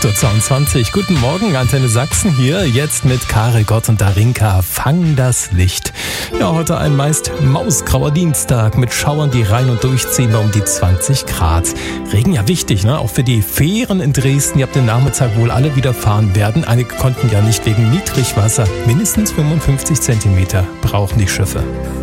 8.22 Uhr. Guten Morgen, Antenne Sachsen hier. Jetzt mit Karel Gott und Darinka. Fang das Licht. Ja, heute ein meist mausgrauer Dienstag mit Schauern, die rein und durchziehen bei um die 20 Grad. Regen ja wichtig, ne? Auch für die Fähren in Dresden, die ab dem Nachmittag wohl alle wieder fahren werden. Einige konnten ja nicht wegen Niedrigwasser. Mindestens 55 Zentimeter brauchen die Schiffe.